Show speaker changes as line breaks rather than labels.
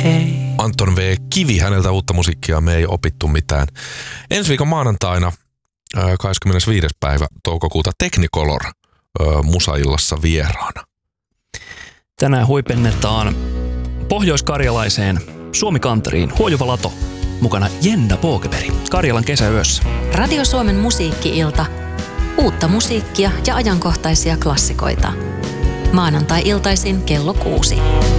Anton V. Kivi, häneltä uutta musiikkia, me ei opittu mitään. Ensi viikon maanantaina 25. päivä toukokuuta Technicolor Musaillassa vieraana.
Tänään huipennetaan pohjoiskarjalaiseen Suomi-kanteriin Huojuva Lato. Mukana Jenna Pågeberg Karjalan kesäyössä.
Radio Suomen musiikki-ilta. Uutta musiikkia ja ajankohtaisia klassikoita. Maanantai-iltaisin kello 6.